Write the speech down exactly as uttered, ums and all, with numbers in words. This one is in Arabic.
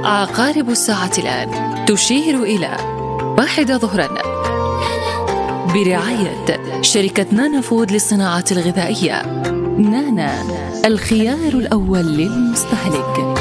عقارب الساعة الآن تشير إلى واحدة ظهرا، برعاية شركة نانا فود للصناعات الغذائية. نانا، الخيار الأول للمستهلك.